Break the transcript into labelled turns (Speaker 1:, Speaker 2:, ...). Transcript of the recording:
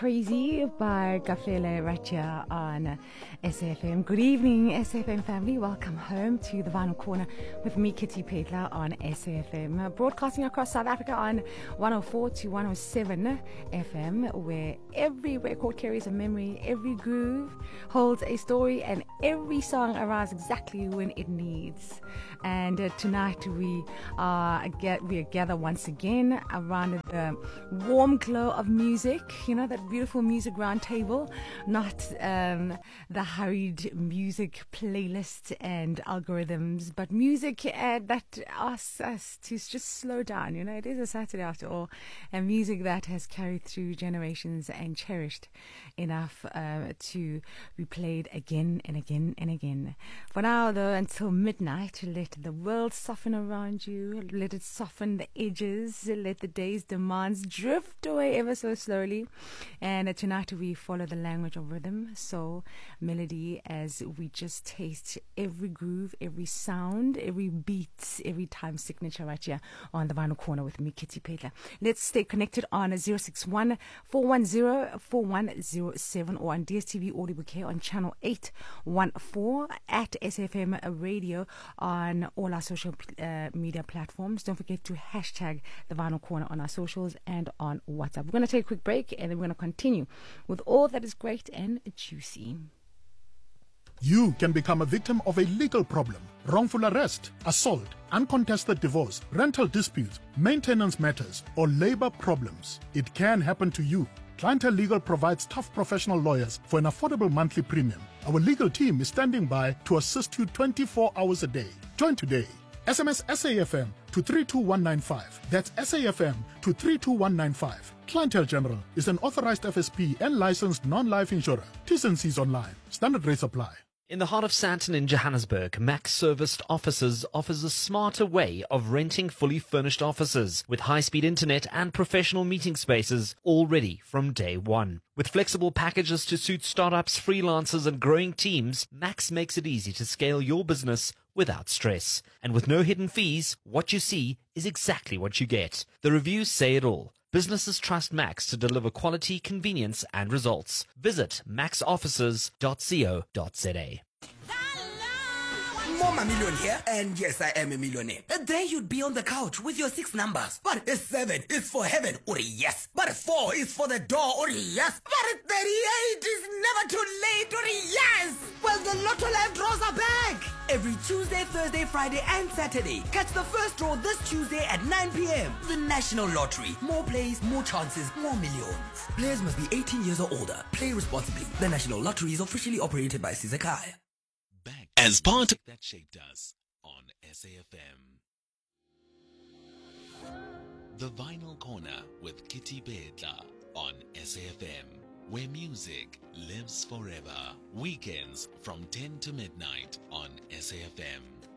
Speaker 1: Crazy by Kafele right here on SFM. Good evening, SFM family. Welcome home to the Vinyl Corner with me, Kitty Pedler, on SFM. Broadcasting across South Africa on 104 to 107 FM, where every record carries a memory, every groove holds a story, and every song arrives exactly when it needs. And tonight we are gathered once again around the warm glow of music. You know, that beautiful music round table, not the hurried music playlists and algorithms, but music that asks us to just slow down. You know, it is a Saturday after all, and music that has carried through generations and cherished enough to be played again and again and again. For now, though, until midnight, let the world soften around you, let it soften the edges, let the day's demands drift away ever so slowly. And tonight we follow the language of rhythm, soul, melody, as we just taste every groove, every sound, every beat, every time signature right here on the Vinyl Corner with me, Kitty Pedler. Let's stay connected on 061 410 4107 or on DSTV Audio Bouquet on channel 814 at SFM Radio on all our social media platforms. Don't forget to hashtag the Vinyl Corner on our socials and on WhatsApp. We're going to take a quick break and then we're going to continue with all that is great and juicy.
Speaker 2: You can become a victim of a legal problem: wrongful arrest, assault, uncontested divorce, rental disputes, maintenance matters, or labor problems. It can happen to you. Clientele Legal provides tough professional lawyers for an affordable monthly premium. Our legal team is standing by to assist you 24 hours a day. Join today. SMS SAFM to 32195. That's SAFM to 32195. Clientele General is an authorized FSP and licensed non-life insurer. T's and C's online. Standard rates apply.
Speaker 3: In the heart of Sandton in Johannesburg, Max Serviced Offices offers a smarter way of renting fully furnished offices with high-speed internet and professional meeting spaces all ready from day one. With flexible packages to suit startups, freelancers and growing teams, Max makes it easy to scale your business without stress. And with no hidden fees, what you see is exactly what you get. The reviews say it all. Businesses trust Max to deliver quality, convenience and results. Visit maxoffices.co.za.
Speaker 4: Mama Million here, and yes, I am a millionaire. And there you'd be on the couch with your 6 numbers. But a 7 is for heaven, or yes. But a 4 is for the door, or yes. But a 38 is never too late, or yes. Well, the Lotto Live draws are back. Every Tuesday, Thursday, Friday, and Saturday. Catch the first draw this Tuesday at 9 p.m. The National Lottery. More plays, more chances, more millions. Players must be 18 years or older. Play responsibly. The National Lottery is officially operated by Sizakaya.
Speaker 5: Back as part of that shaped us on SAFM. The Vinyl Corner with Kitty Pedler on SAFM, where music lives forever. Weekends from 10 to midnight on SAFM.